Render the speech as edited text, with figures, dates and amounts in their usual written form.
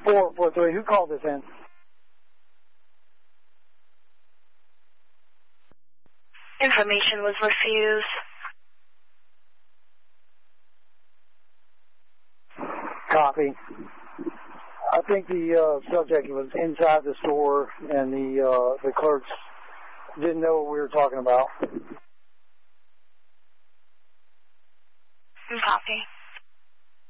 443. Who called this in? Information was refused. Copy. I think the subject was inside the store, and the clerks didn't know what we were talking about. Copy.